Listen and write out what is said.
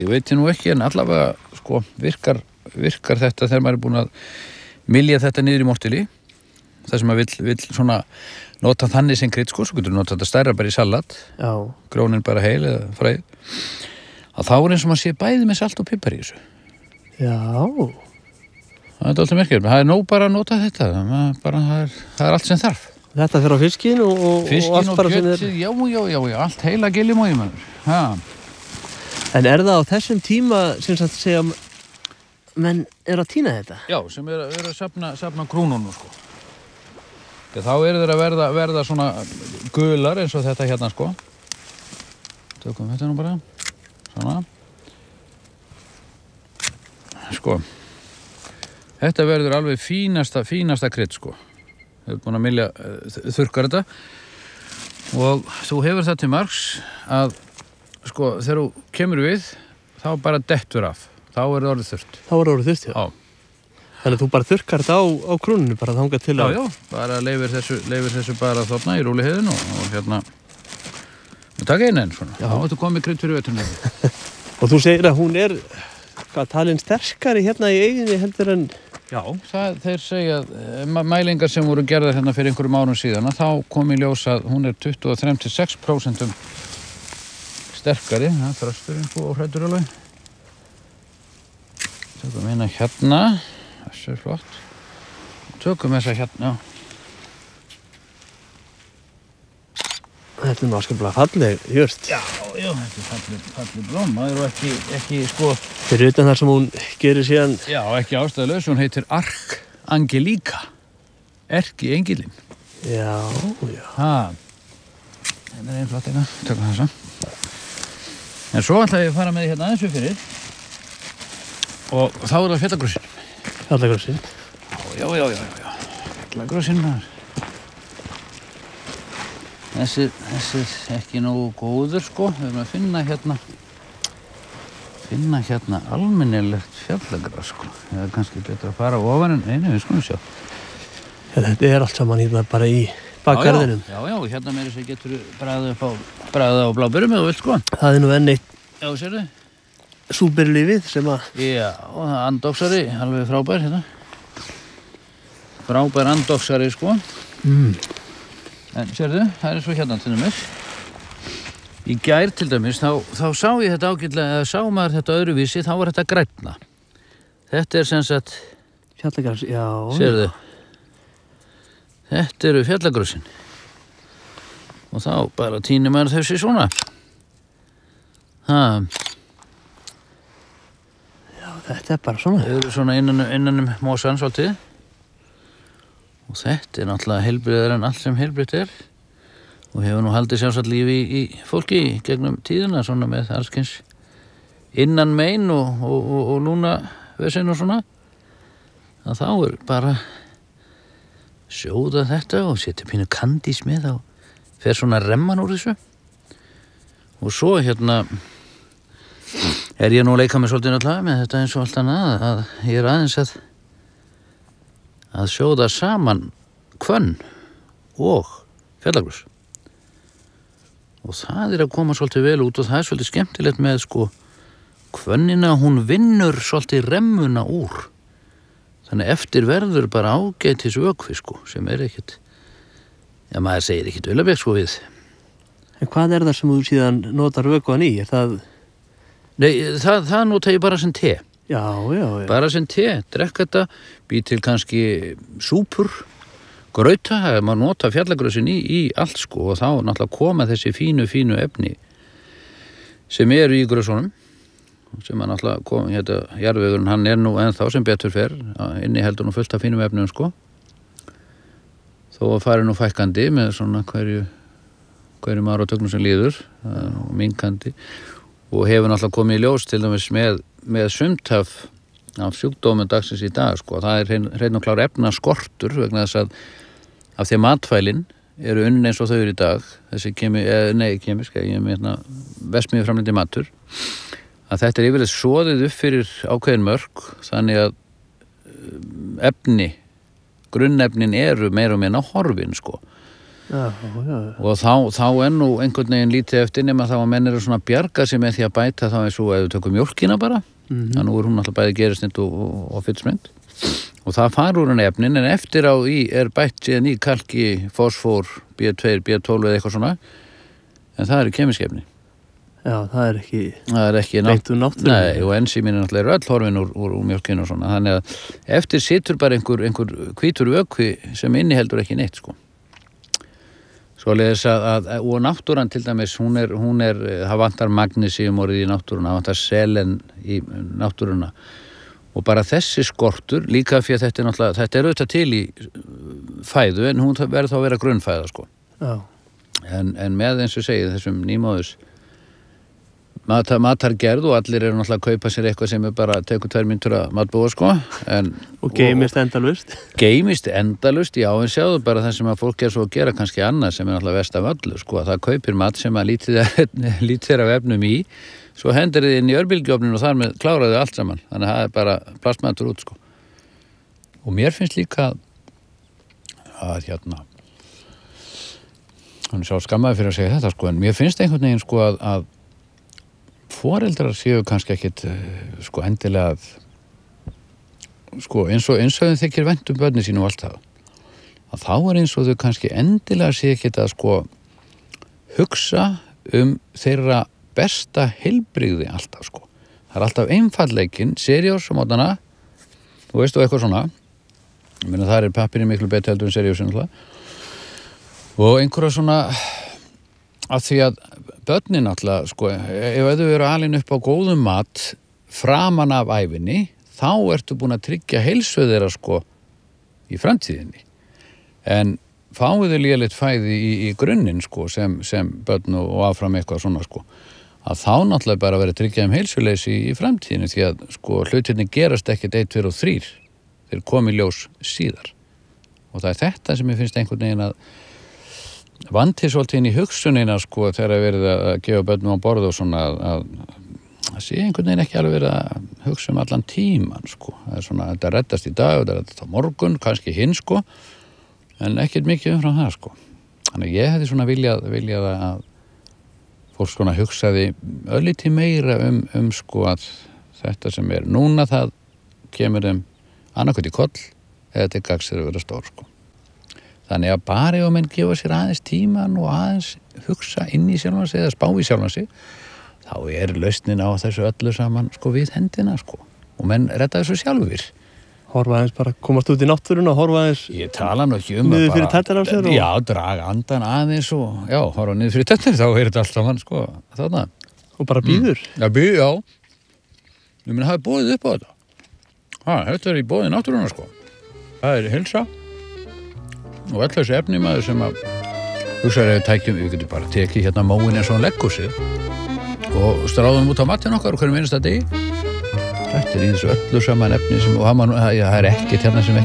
Ég veit nú ekki, en allavega sko virkar þetta þegar maður búinn að mylja þetta niður í mortili. Það sem maður vill svona nota þannig sem krydd, sko, svo getur nota þetta stærra bara í salat. Já. Grónin bara heil eða fræð. Að þá eins og maður sé bæði með salt og pipar í þessu. Já. Það alltaf merkilegt. Það nóg bara að nota þetta. Það allt sem þarf. Þetta fyrir á fiskin og allt bara sem kjötið, já, allt heila giljumói maður. Ha. En það á þessum tíma sem sagt segja menn að týna þetta? Já, sem að safna krúnunum, sko. Þá þeir að verða svona gular eins og þetta hérna, sko. Tökum þetta nú bara. Svona. Sko. Þetta verður alveg fínasta krydd, sko. Við erum búin að mylja þurrkar þetta. Og þú hefur það til marks að sko, þegar þú kemur við, þá bara dettur af. Þá það orðið þurrt. Þá orðið þurrt, já. Þannig að þú bara þurrkar þetta á krúninu, bara þangað til að... Já, bara leifir þessu bara þarna í rúliheiðinu og hérna... Og taka einu enn svona. Já. Þá ertu komið krydd fyrir veturinn. Og þú segir að hún talin sterkari hérna í eiginni heldur en... Já, þeir segja mælingar sem voru gerðar hérna fyrir einhverjum árum síðan, þá kom í ljós að hún 23-6% sterkari, það þrösturinn og hræddur alveg. Tökum hérna, þessu flott. Tökum þessa hérna. Þetta afskaplega falleg jurt. Já, þetta falleg blóm. Það eru ekki sko... Fyrir utan þar sem hún gerir síðan... Já, ekki ástæðulaus, hún heitir Ark Angelika. Erkiengilinn. Já. Ha. Þetta einn flott hérna. Tökum þessa. En svo ætla ég að fara með því hérna aðeins upp fyrir og þá það fjallagrossin. Fjallagrossin? Já. Fjallagrossin maður. Þessi ekki nógu góður, sko. Við erum að finna hérna almennilegt fjallagross, sko. Það kannski betra að fara ofan en einu, við skulum sjá. Ja, þetta allt saman hérna bara í bakgarðinum. Já, hérna meira sem getur bragðið á bláberum eða þú vilt, sko. Það nú enn eitt. Já, sérðu? Súperlífið sem að... Já, og það andóksari, alveg frábær, hérna. Frábær andóksari, sko. En sérðu, það svo hérna til dæmis. Í gær til dæmis, þá sá ég þetta ágætlega, eða sá maður þetta öðruvísi, þá var þetta grænna. Þetta sem sagt... Fjallagross, já. Sérðu? Þetta eru fjallagrossin. Og þá bara tínir maður þessi svona. Ha. Já, þetta bara svona. Þau eru svona innan mosan svolítið. Og þetta náttúrulega heilbrigðar en allt sem heilbrigt og hefur nú haldið sjálfsagt lífi í fólki gegnum tíðina svona með allskyns innan mein og lúnavesen og svona. Að þá bara sjóða þetta og setja pínu kandís með og fer svona remman úr þessu. Og svo hérna ég nú að leika mig svolítið náttúrulega með þetta eins og allt annað að ég aðeins að sjóða saman hvönn og fjallagross. Og það að koma svolítið vel út og það svolítið skemmtilegt með sko hvönnina, hún vinnur svolítið remmuna úr. Þannig eftir verður bara ágætis vökvi sko, sem ekkert, já maður segir ekkert ulabek sko við. En hvað það sem þú síðan notar vökvan í? Nei, það nota ég bara sem te. Já. Bara sem te, drekka þetta, bý til kannski súpur, grauta, maður nota fjallagrossin í allt sko og þá náttúrulega koma þessi fínu efni sem eru í grossunum. Sem að náttúrulega kom, jarðvegurinn hann nú ennþá sem betur fer, inni heldur nú fullt af fínum efnum sko. Þó að fari nú fækkandi með svona hverjum áratögnum sem líður, minkandi, og hefur náttúrulega komið í ljós til dæmis með sumt af sjúkdómum dagsins í dag sko. Það hreinn og klár efnaskortur vegna þess að af því matfælin eru unnin eins og þau eru í dag, þessi vestmiði framleiddi matur, að þetta yfirleitt soðið upp fyrir ákveðin mörk, þannig að grunnefnin eru meira og minna horfin sko. og þá nú einhvern veginn lítið eftir nema þá að menn eru svona að bjarga sig með því að bæta þá eins og ef við tökum mjólkina bara þannig nú hún alltaf bæði gerisnind og fyllsmynd og það far úr henni efnin en eftir á bætt síðan í kalki, fosfór, B2, B12 eða eitthvað svona en það eru kemísk efni. Já, það er ekki beint úr náttúrunni. Nei, og ensímin náttúrulega öll horfin úr mjólkinu og svona þannig að eftir situr bara einhver hvítur vökvi sem inniheldur ekki neitt sko. Svoleiðis og náttúran til dæmis hún er það vantar magnesiumorið í náttúruna, það vantar selen í náttúruna og bara þessi skortur líka fyrir að þetta er auðvitað til í fæðu en hún verður þá að vera grunnfæða sko. Já. En með eins og segið þessum nýmóðus matargerð og allir eru náttúrulega að kaupa sér eitthvað sem bara tekur 2 mínútur að matbúa sko og geymist endalaust já en sjáðu bara það sem að fólk svo að gera kannski annað sem er náttúrulega verst af öllu sko það kaupir mat sem að lítið af efnum í svo hendur þið inn í örbylgjuofninn og þar með kláraðu allt saman þannig að það er bara plastmatur út sko og mér finnst líka að hún sá skammaði fyrir að segja þetta sko en mér finnst einhvern veginn sko að foreldrar séu kannski ekkit sko endilega sko eins og þeim þykir vænt börnin sín og allt það að þá er eins og þau kannski endilega séu ekkit að sko hugsa þeirra besta heilbrigði alltaf sko það er alltaf einfaldleikinn, seriós á mótana þú veist og eitthvað svona ég meina það er pappirinn miklu betur heldur en seriósin og einhverja svona að því að börnin alltaf, sko, ef þau eru alin upp á góðum mat framan af ævinni, þá ertu búin að tryggja heilsu þeirra, sko, í framtíðinni. En fáið þau lélegt fæði í grunninn, sko, sem börn og áfram eitthvað svona, sko, að þá náttúrulega bara verið tryggja heilsuleysi í framtíðinni, því að, sko, hlutirni gerast ekkert 1, 2 og 3. Þeir komi ljós síðar. Og það er þetta sem ég finnst einhvern veginn að vanti svolítið inn í hugsunina sko þegar verið að gefa börnum á borð og svona að sé einhvern veginn ekki alveg verið að hugsa allan tíman sko. Það er svona, þetta reddast í dag og þetta reddast á morgun, kannski hinn sko, en ekkert mikið umfram það sko. Þannig ég hefði svona viljað að fólk svona hugsaði örlítið meira sko að þetta sem er núna það kemur annarkvæmt í koll eða til gagns er að vera stór sko. Þannig að bara ef menn gefa sér aðeins tíman og aðeins hugsa inn í sjálfan sig eða spá í sjálfan sig, þá er lausnin á þessu öllu saman sko við hendina sko. Og menn redda þessu sjálfur. Horfa aðeins bara, komast út í náttúruna, horfa aðeins ég tala nú ekki niður fyrir tættir á sér og... Já, draga andan aðeins og já, horfa niður fyrir tættir, þá er þetta allt saman sko, þarna. Og bara býður. Já, já. Ég meina, það er boðið upp á þetta. Þetta er í boðið náttúruna sko. Það er heilsa. Og öll þessu efni maður sem að hugsaður ef tækjum, við getum bara tekið hérna móin eins og hann leggur sig og stráðum út á matinn okkar og hverjum einasta degi. Þetta er í þessu öllu saman efni sem, og það er ekkert hérna sem